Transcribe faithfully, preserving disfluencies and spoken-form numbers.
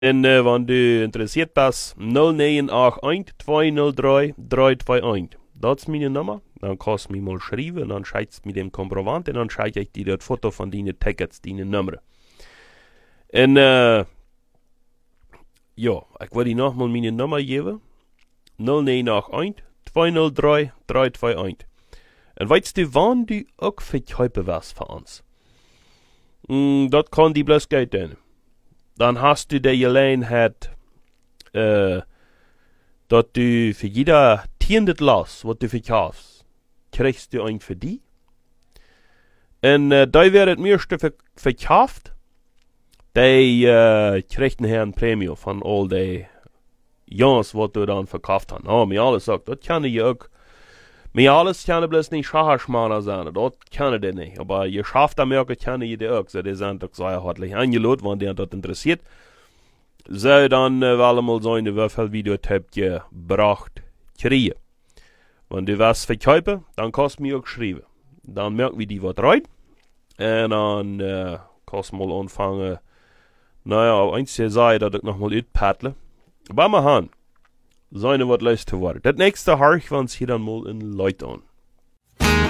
En uh, wenn du interessiert bist, null neun acht eins zwei null drei drei zwei eins. Das ist meine Nummer. Dann kannst du mich mal schreiben, dann schickst du mir den Komprovant und dann schicke ich dir das Foto von deinen Tickets, deine Nummer. Und, äh, ja, ich will dir nochmal meine Nummer geben. null neun acht eins zwei null drei drei zwei eins. Und weißt du, wann du auch verkäufen wirst für uns? Mm, das kann die bloß Geld tun. Dann hast du die Gelegenheit, äh, dass du für jeder tiendet Lass, was du verkaufst, kriegst du ein für die. Und äh, da wird das meiste ver verkauft, die äh, kriegt nachher ein Prämie von all den Jans, was du dann verkauft hast. Oh, mir alles sagt, das kann ich auch. Mir alles kann bloß nicht Schacherschmaler sein, das kann ich nicht. Aber ihr schafft am Merken, kann ich auch. So, die sind doch sehr herzlich eingeladen, wenn die das interessiert. So, dann äh, wollen wir mal sehen, wie viel Videotape gebracht kriegen. Wenn du was verkaufen, dann kannst du mir auch schreiben. Dann merken wir die was rein. Und dann äh, kannst du mal anfangen, naja, auf eins zu sagen, dass ich nochmal utpaddle. Aber wir haben, seine was los zu werden. Das nächste habe ich, wenn es hier dann mal in Leute an.